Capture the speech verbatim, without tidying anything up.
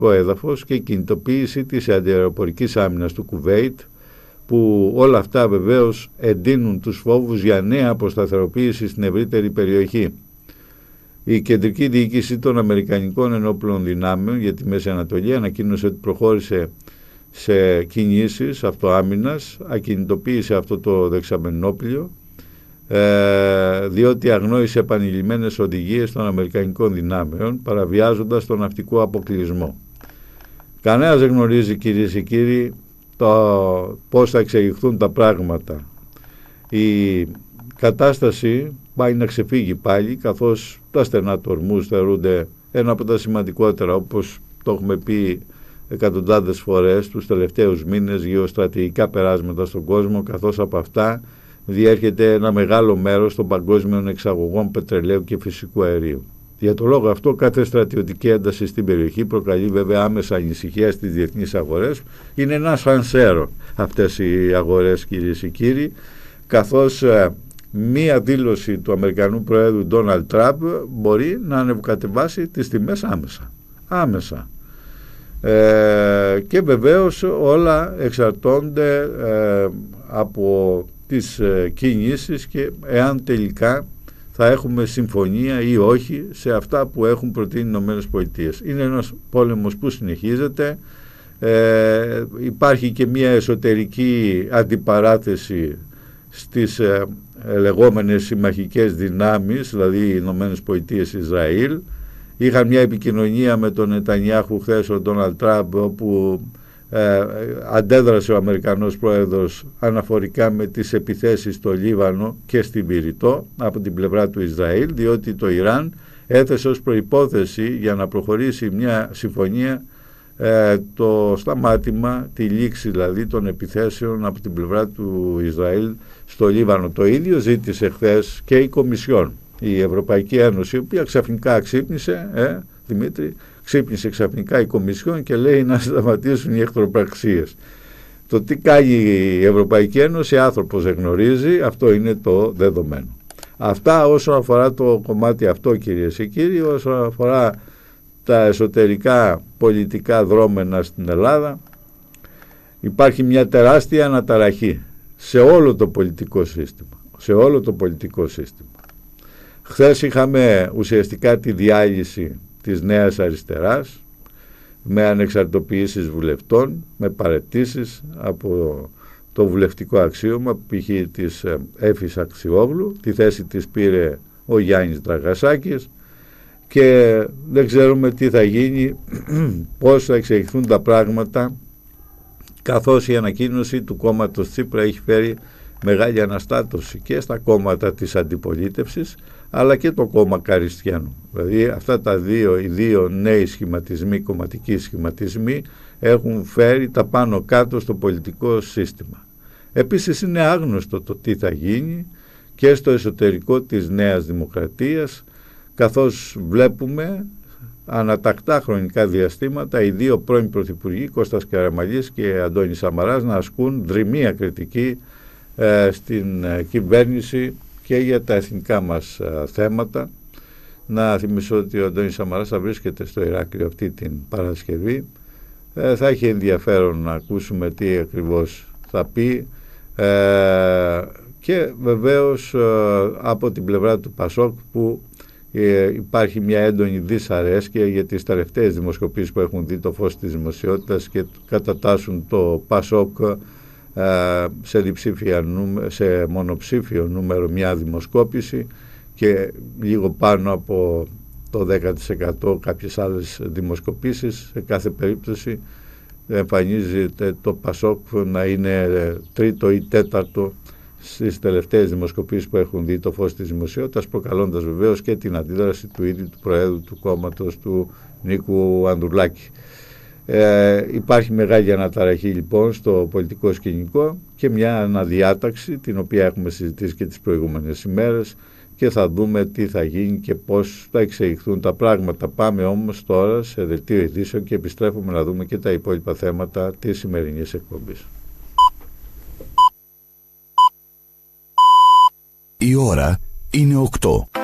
έδαφος και η κινητοποίηση της αντιαεροπορικής άμυνας του Κουβέιτ, που όλα αυτά βεβαίως εντείνουν τους φόβους για νέα αποσταθεροποίηση στην ευρύτερη περιοχή. Η κεντρική διοίκηση των Αμερικανικών Ενόπλων Δυνάμεων για τη Μέση Ανατολή ανακοίνωσε ότι προχώρησε σε κινήσεις αυτοάμυνας, ακινητοποίησε αυτό το δεξαμενόπλιο, ε, διότι αγνόησε επανειλημμένες οδηγίες των Αμερικανικών δυνάμεων, παραβιάζοντας τον ναυτικό αποκλεισμό. Κανένας δεν γνωρίζει, κυρίες και κύριοι, το πώς θα εξελιχθούν τα πράγματα. Η κατάσταση πάει να ξεφύγει πάλι, καθώς τα στενά του Ορμούζ θεωρούνται ένα από τα σημαντικότερα, όπως το έχουμε πει εκατοντάδες φορές τους τελευταίους μήνες, γεωστρατηγικά περάσματα στον κόσμο, καθώς από αυτά διέρχεται ένα μεγάλο μέρος των παγκόσμιων εξαγωγών πετρελαίου και φυσικού αερίου. Για τον λόγο αυτό, κάθε στρατιωτική ένταση στην περιοχή προκαλεί βέβαια άμεσα ανησυχία στις διεθνείς αγορές. Είναι ένα σανσέρο αυτές οι αγορές, κυρίες και κύριοι, καθώς ε, μία δήλωση του Αμερικανού Προέδρου Ντόναλντ Τραμπ μπορεί να ανεβοκατεβάσει τις τιμές άμεσα. Άμεσα. Ε, και βεβαίως όλα εξαρτώνται ε, από τις ε, κινήσεις και εάν τελικά θα έχουμε συμφωνία ή όχι σε αυτά που έχουν προτείνει οι Ηνωμένες Πολιτείες. Είναι ένας πόλεμος που συνεχίζεται. Ε, υπάρχει και μια εσωτερική αντιπαράθεση στις ε, λεγόμενες συμμαχικές δυνάμεις, δηλαδή οι Ηνωμένες Πολιτείες, Ισραήλ. Είχαν μια επικοινωνία με τον Νετανιάχου χθες, ο Ντόναλντ Τραμπ, όπου ε, αντέδρασε ο Αμερικανός Πρόεδρος αναφορικά με τις επιθέσεις στο Λίβανο και στην Πυρητό από την πλευρά του Ισραήλ, διότι το Ιράν έθεσε ως προϋπόθεση για να προχωρήσει μια συμφωνία ε, το σταμάτημα, τη λήξη δηλαδή των επιθέσεων από την πλευρά του Ισραήλ στο Λίβανο. Το ίδιο ζήτησε χθες και η Κομισιόν, η Ευρωπαϊκή Ένωση, η οποία ξαφνικά ξύπνησε, ε, Δημήτρη, ξύπνησε ξαφνικά η Κομισιόν και λέει να σταματήσουν οι εχθροπραξίες. Το τι κάνει η Ευρωπαϊκή Ένωση, άνθρωπος δεν γνωρίζει, αυτό είναι το δεδομένο. Αυτά όσον αφορά το κομμάτι αυτό, κυρίες και κύριοι. Όσον αφορά τα εσωτερικά πολιτικά δρόμενα στην Ελλάδα, υπάρχει μια τεράστια αναταραχή σε όλο το πολιτικό σύστημα. Σε όλο το πολιτικό σύστημα. Χθες είχαμε ουσιαστικά τη διάλυση της Νέας Αριστεράς με ανεξαρτοποιήσεις βουλευτών, με παραιτήσεις από το βουλευτικό αξίωμα, π.χ. της Έφης Αξιόγλου. Τη θέση της πήρε ο Γιάννης Δραγασάκης και δεν ξέρουμε τι θα γίνει, πώς θα εξελιχθούν τα πράγματα, καθώς η ανακοίνωση του κόμματος Τσίπρα έχει φέρει μεγάλη αναστάτωση και στα κόμματα της αντιπολίτευσης, αλλά και το κόμμα Καριστιανού. Δηλαδή αυτά τα δύο, οι δύο νέοι σχηματισμοί, κομματικοί σχηματισμοί, έχουν φέρει τα πάνω κάτω στο πολιτικό σύστημα. Επίσης είναι άγνωστο το τι θα γίνει και στο εσωτερικό της Νέας Δημοκρατίας, καθώς βλέπουμε ανατακτά χρονικά διαστήματα οι δύο πρώην πρωθυπουργοί, Κώστας Καραμανλής και Αντώνης Σαμαράς, να ασκούν δρυμία κριτική ε, στην ε, κυβέρνηση και για τα εθνικά μας ε, θέματα. Να θυμίσω ότι ο Αντώνης Σαμαράς θα βρίσκεται στο Ηράκλειο αυτή την Παρασκευή. Ε, θα έχει ενδιαφέρον να ακούσουμε τι ακριβώς θα πει ε, και βεβαίως ε, από την πλευρά του Πασόκ, που ε, υπάρχει μια έντονη δυσαρέσκεια για τις τελευταίες δημοσκοπήσεις που έχουν δει το φως της δημοσιότητας και κατατάσσουν το Πασόκ ε, σε, διψήφια, σε μονοψήφιο νούμερο μια δημοσκόπηση και λίγο πάνω από το δέκα τοις εκατό κάποιες άλλες δημοσκοπήσεις. Σε κάθε περίπτωση εμφανίζεται το Πασόκ να είναι τρίτο ή τέταρτο στις τελευταίες δημοσκοπήσεις που έχουν δει το φως της δημοσιότητας, προκαλώντας βεβαίως και την αντίδραση του ίδιου του Προέδρου του κόμματος, του Νίκου Ανδρουλάκη. Ε, υπάρχει μεγάλη αναταραχή λοιπόν στο πολιτικό σκηνικό και μια αναδιάταξη την οποία έχουμε συζητήσει και τις προηγούμενες ημέρες, και θα δούμε τι θα γίνει και πώς θα εξελιχθούν τα πράγματα. Πάμε όμως τώρα σε δελτίο ειδήσεων και επιστρέφουμε να δούμε και τα υπόλοιπα θέματα της σημερινής εκπομπής. Η ώρα είναι οκτώ.